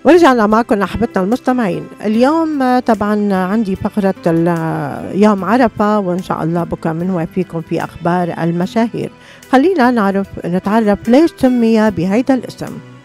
ورجعنا معكم أحبتنا المستمعين. اليوم طبعا عندي فقرة يوم عرفة، وإن شاء الله بكرة بنوافيكم في أخبار المشاهير. خلينا نتعرف ليش سمي بهيدا الاسم.